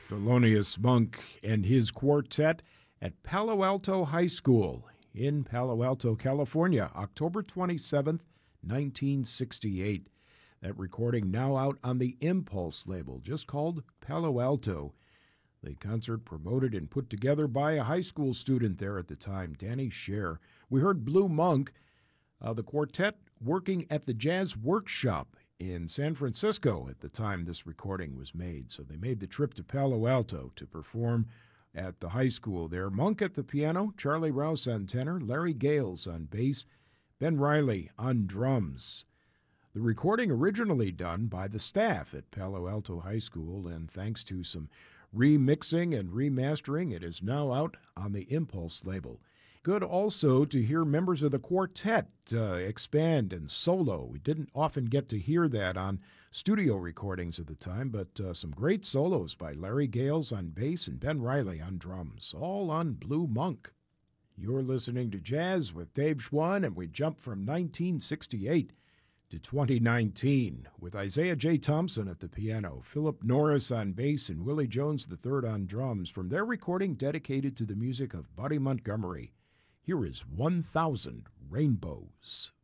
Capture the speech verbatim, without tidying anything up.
Thelonious Monk and his quartet at Palo Alto High School in Palo Alto, California, October twenty-seventh, nineteen sixty-eight. That recording now out on the Impulse label, just called Palo Alto. The concert promoted and put together by a high school student there at the time, Danny Scher. We heard Blue Monk, uh, the quartet working at the Jazz Workshop in San Francisco at the time this recording was made. So they made the trip to Palo Alto to perform at the high school there. Monk at the piano, Charlie Rouse on tenor, Larry Gales on bass, Ben Riley on drums. The recording originally done by the staff at Palo Alto High School, and thanks to some remixing and remastering, it is now out on the Impulse label. Good also to hear members of the quartet uh, expand and solo. We didn't often get to hear that on studio recordings at the time, but uh, some great solos by Larry Gales on bass and Ben Riley on drums, all on Blue Monk. You're listening to Jazz with Dave Schwann, and we jump from nineteen sixty-eight to twenty nineteen with Isaiah J. Thompson at the piano, Philip Norris on bass, and Willie Jones the third on drums from their recording dedicated to the music of Buddy Montgomery. Here is one thousand Rainbows.